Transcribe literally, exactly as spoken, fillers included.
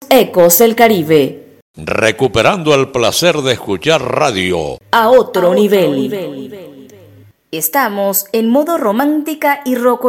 Ecos del Caribe. Recuperando el placer de escuchar radio. A otro, a otro nivel. nivel. Estamos en modo romántica y rock